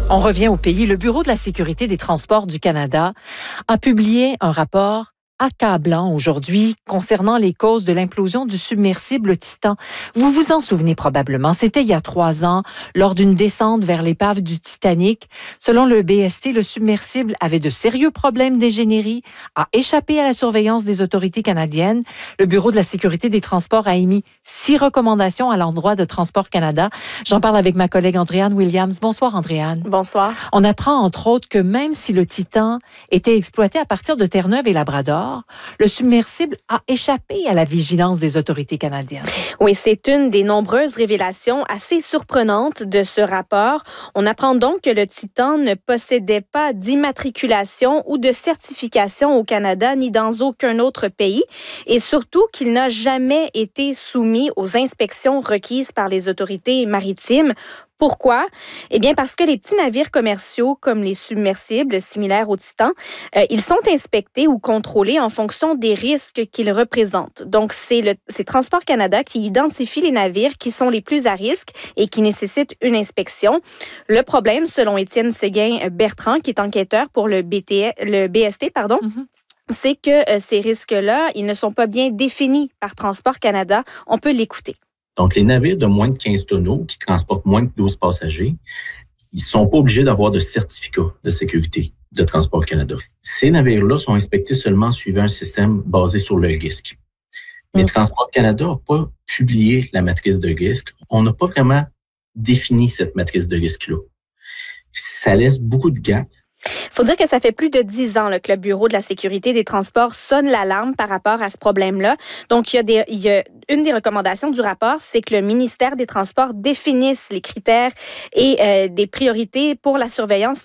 On revient au pays. Le Bureau de la sécurité des transports du Canada a publié un rapport accablant aujourd'hui concernant les causes de l'implosion du submersible Titan. Vous vous en souvenez probablement, c'était il y a 3 ans, lors d'une descente vers l'épave du Titanic. Selon le BST, le submersible avait de sérieux problèmes d'ingénierie, a échappé à la surveillance des autorités canadiennes. Le Bureau de la sécurité des transports a émis 6 recommandations à l'endroit de Transport Canada. J'en parle avec ma collègue Andréane Williams. Bonsoir Andréane. Bonsoir. On apprend entre autres que même si le Titan était exploité à partir de Terre-Neuve et Labrador, le submersible a échappé à la vigilance des autorités canadiennes. Oui, c'est une des nombreuses révélations assez surprenantes de ce rapport. On apprend donc que le Titan ne possédait pas d'immatriculation ou de certification au Canada ni dans aucun autre pays et surtout qu'il n'a jamais été soumis aux inspections requises par les autorités maritimes. Pourquoi? Eh bien, parce que les petits navires commerciaux, comme les submersibles similaires au Titan, ils sont inspectés ou contrôlés en fonction des risques qu'ils représentent. Donc, c'est Transport Canada qui identifie les navires qui sont les plus à risque et qui nécessitent une inspection. Le problème, selon Étienne Séguin-Bertrand, qui est enquêteur pour le BST, c'est que ces risques-là, ils ne sont pas bien définis par Transport Canada. On peut l'écouter. Donc, les navires de moins de 15 tonneaux qui transportent moins de 12 passagers, ils ne sont pas obligés d'avoir de certificat de sécurité de Transport Canada. Ces navires-là sont inspectés seulement suivant un système basé sur le risque. Mais Transport Canada n'a pas publié la matrice de risque. On n'a pas vraiment défini cette matrice de risque-là. Ça laisse beaucoup de gaps. Il faut dire que ça fait plus de 10 ans que le Bureau de la sécurité des transports sonne l'alarme par rapport à ce problème-là. Donc, il y a une des recommandations du rapport, c'est que le ministère des Transports définisse les critères et des priorités pour la surveillance